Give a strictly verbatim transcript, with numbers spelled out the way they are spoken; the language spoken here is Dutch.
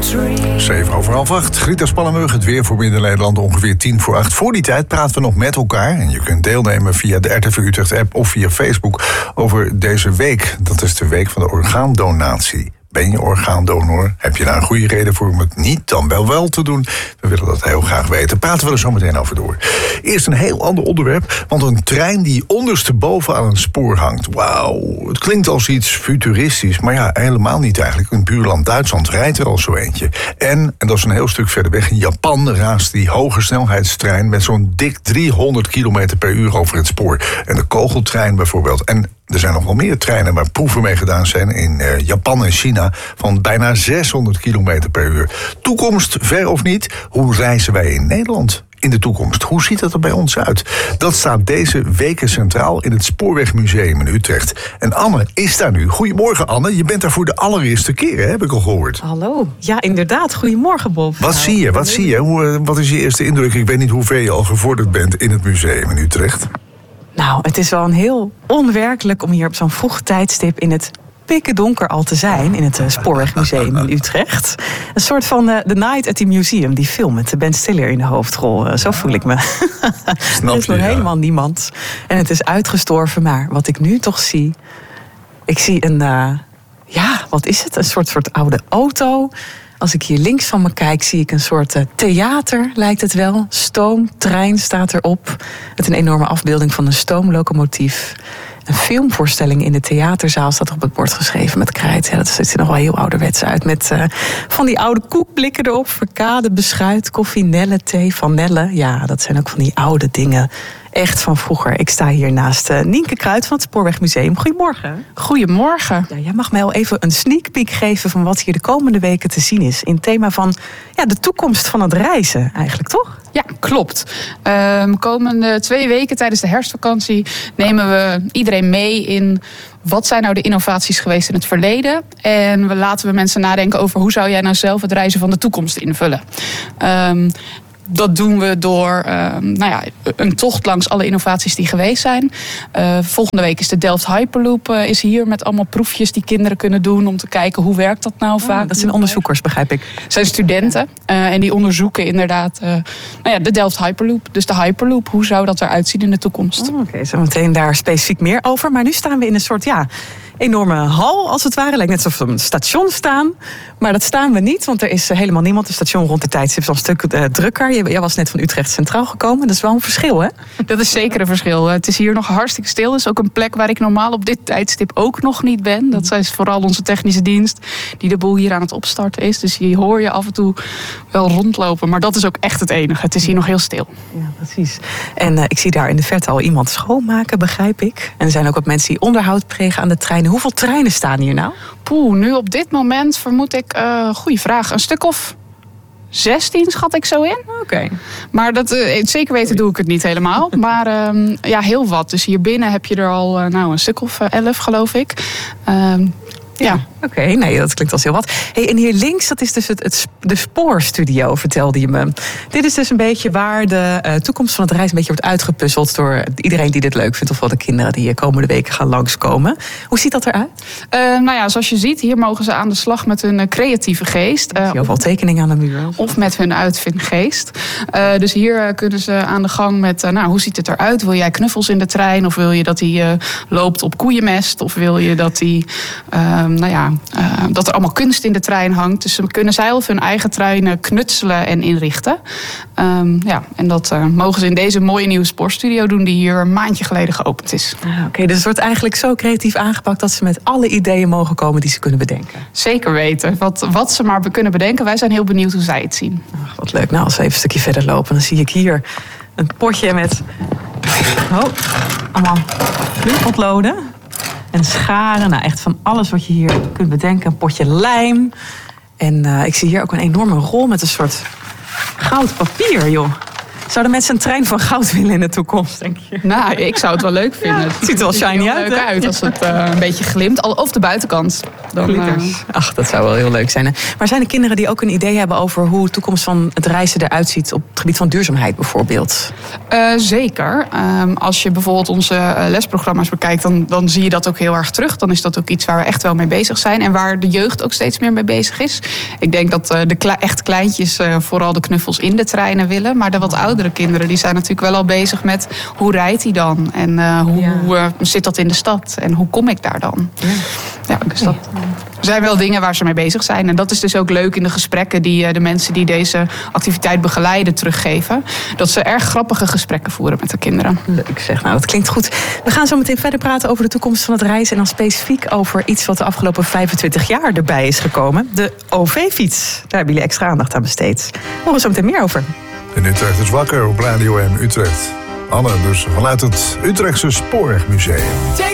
Zeven over half acht. Grieter Spannenburg, het weer voor Midden-Nederland ongeveer tien voor acht. Voor die tijd praten we nog met elkaar. En je kunt deelnemen via de R T V Utrecht-app of via Facebook over deze week. Dat is de week van de orgaandonatie. Ben je orgaandonor? Heb je daar een goede reden voor om het niet dan wel wel te doen? We willen dat heel graag weten. Praten we er zo meteen over door. Eerst een heel ander onderwerp, want een trein die ondersteboven aan een spoor hangt. Wauw, het klinkt als iets futuristisch, maar ja, helemaal niet eigenlijk. In buurland Duitsland rijdt er al zo eentje. En, en dat is een heel stuk verder weg, in Japan raast die hoge snelheidstrein met zo'n dik driehonderd kilometer per uur over het spoor. En de kogeltrein bijvoorbeeld. En er zijn nog wel meer treinen waar proeven mee gedaan zijn in uh, Japan en China van bijna zeshonderd kilometer per uur. Toekomst, ver of niet? Hoe reizen wij in Nederland in de toekomst? Hoe ziet dat er bij ons uit? Dat staat deze weken centraal in het Spoorwegmuseum in Utrecht. En Anne is daar nu. Goedemorgen Anne, je bent daar voor de allereerste keer, hè? Heb ik al gehoord. Hallo, ja inderdaad. Goedemorgen Bob. Wat nou, zie je? Wat zie je? Hoe, wat is je eerste indruk? Ik weet niet hoe ver je al gevorderd bent in het museum in Utrecht. Nou, het is wel een heel onwerkelijk om hier op zo'n vroeg tijdstip in het pikken donker al te zijn in het uh, Spoorwegmuseum in Utrecht. Een soort van uh, The Night at the Museum, die film met Ben Stiller in de hoofdrol. Uh, zo voel ik me. Snap er is nog je, ja. helemaal niemand. En het is uitgestorven, maar wat ik nu toch zie... Ik zie een, uh, ja, wat is het? Een soort, soort oude auto. Als ik hier links van me kijk, zie ik een soort uh, theater, lijkt het wel. Stoomtrein staat erop. Met een enorme afbeelding van een stoomlocomotief. Een filmvoorstelling in de theaterzaal staat er op het bord geschreven met krijt. Ja, dat ziet er nog wel heel ouderwets uit. Met uh, van die oude koekblikken erop. Verkade, beschuit, koffie, nelle, thee, van Nelle. Ja, dat zijn ook van die oude dingen. Echt van vroeger. Ik sta hier naast uh, Nienke Kruid van het Spoorwegmuseum. Goedemorgen. Goedemorgen. Ja, jij mag mij al even een sneak peek geven van wat hier de komende weken te zien is. In het thema van ja, de toekomst van het reizen eigenlijk, toch? Ja, klopt. Um, komende twee weken tijdens de herfstvakantie nemen we iedereen mee in wat zijn nou de innovaties geweest in het verleden. En we laten we mensen nadenken over hoe zou jij nou zelf het reizen van de toekomst invullen. Um, Dat doen we door uh, nou ja, een tocht langs alle innovaties die geweest zijn. Uh, volgende week is de Delft Hyperloop uh, is hier met allemaal proefjes die kinderen kunnen doen om te kijken hoe werkt dat nou vaak. Oh, dat zijn onderzoekers, begrijp ik. Het zijn studenten uh, en die onderzoeken inderdaad uh, nou ja, de Delft Hyperloop. Dus de Hyperloop, hoe zou dat eruit zien in de toekomst? Oh, Oké, okay, zo meteen daar specifiek meer over. Maar nu staan we in een soort ja, enorme hal als het ware. Lijkt net alsof we op een station staan. Maar dat staan we niet, want er is helemaal niemand. Het station rond de tijdstip is al een stuk uh, drukker. Jij was net van Utrecht Centraal gekomen. Dat is wel een verschil, hè? Dat is zeker een verschil. Het is hier nog hartstikke stil. Het is ook een plek waar ik normaal op dit tijdstip ook nog niet ben. Dat is vooral onze technische dienst die de boel hier aan het opstarten is. Dus hier hoor je af en toe wel rondlopen. Maar dat is ook echt het enige. Het is hier nog heel stil. Ja, precies. En uh, ik zie daar in de verte al iemand schoonmaken, begrijp ik. En er zijn ook wat mensen die onderhoud plegen aan de treinen. Hoeveel treinen staan hier nou? Poeh, nu op dit moment vermoed ik, uh, goede vraag, een stuk of zestien schat ik zo in. Oké. Okay. Maar dat, uh, zeker weten doe ik het niet helemaal. Maar um, ja, heel wat. Dus hier binnen heb je er al uh, nou, een stuk of uh, elf, geloof ik. Um, Ja. Oké, okay, nee, dat klinkt als heel wat. Hey, en hier links, dat is dus het, het, de spoorstudio, vertelde je me. Dit is dus een beetje waar de uh, toekomst van het reis een beetje wordt uitgepuzzeld door iedereen die dit leuk vindt, of wel de kinderen die komende weken gaan langskomen. Hoe ziet dat eruit? Uh, nou ja, zoals je ziet, hier mogen ze aan de slag met hun creatieve geest. Uh, of al tekeningen aan de muur. Of met hun uitvindgeest. Uh, dus hier kunnen ze aan de gang met, uh, nou, hoe ziet het eruit? Wil jij knuffels in de trein? Of wil je dat hij uh, loopt op koeienmest? Of wil je dat hij... Uh, nou ja, uh, dat er allemaal kunst in de trein hangt. Dus ze kunnen zelf hun eigen treinen knutselen en inrichten. Um, ja, en dat uh, mogen ze in deze mooie nieuwe spoorstudio doen die hier een maandje geleden geopend is. Ah, Oké, okay, dus het wordt eigenlijk zo creatief aangepakt dat ze met alle ideeën mogen komen die ze kunnen bedenken. Zeker weten. Wat, wat ze maar kunnen bedenken. Wij zijn heel benieuwd hoe zij het zien. Ach, wat leuk. Nou, als we even een stukje verder lopen, dan zie ik hier een potje met oh, allemaal kleurpotloden. En scharen, nou echt van alles wat je hier kunt bedenken. Een potje lijm. En uh, ik zie hier ook een enorme rol met een soort goud papier, joh. Zouden mensen een trein van goud willen in de toekomst, denk je? Nou, ik zou het wel leuk vinden. Ja, het ziet er wel shiny heel uit, leuk hè? uit als het uh, een beetje glimt. Al- Of de buitenkant. Dan, uh, Ach, dat zou wel heel leuk zijn. Hè? Maar zijn er kinderen die ook een idee hebben over hoe de toekomst van het reizen eruit ziet op het gebied van duurzaamheid bijvoorbeeld? Uh, zeker. Um, als je bijvoorbeeld onze uh, lesprogramma's bekijkt, dan, dan zie je dat ook heel erg terug. Dan is dat ook iets waar we echt wel mee bezig zijn. En waar de jeugd ook steeds meer mee bezig is. Ik denk dat uh, de kle- echt kleintjes uh, vooral de knuffels in de treinen willen. Maar de wat oudere kinderen die zijn natuurlijk wel al bezig met hoe rijdt hij dan? En uh, hoe Ja. uh, zit dat in de stad? En hoe kom ik daar dan? Ja. Ja, dus dat er zijn wel dingen waar ze mee bezig zijn. En dat is dus ook leuk in de gesprekken die uh, de mensen die deze activiteit begeleiden teruggeven. Dat ze erg grappige gesprekken voeren met de kinderen. Leuk zeg, nou dat klinkt goed. We gaan zo meteen verder praten over de toekomst van het reizen. En dan specifiek over iets wat de afgelopen vijfentwintig jaar erbij is gekomen. De O V-fiets. Daar hebben jullie extra aandacht aan besteed. Daar horen we zo meteen meer over. In Utrecht is wakker op Radio M Utrecht. Anne, dus vanuit het Utrechtse Spoorwegmuseum.